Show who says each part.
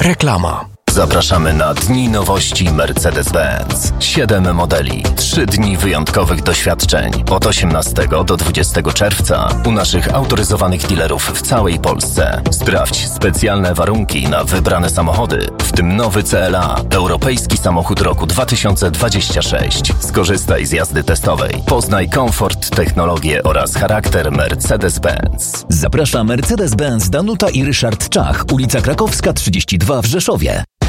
Speaker 1: Reklama.
Speaker 2: Zapraszamy na Dni Nowości Mercedes-Benz. 7 modeli, 3 dni wyjątkowych doświadczeń od 18 do 20 czerwca u naszych autoryzowanych dealerów w całej Polsce. Sprawdź specjalne warunki na wybrane samochody, w tym nowy CLA, europejski samochód roku 2026. Skorzystaj z jazdy testowej. Poznaj komfort, technologię oraz charakter Mercedes-Benz.
Speaker 3: Zaprasza Mercedes-Benz Danuta i Ryszard Czach, ulica Krakowska 32 w Rzeszowie.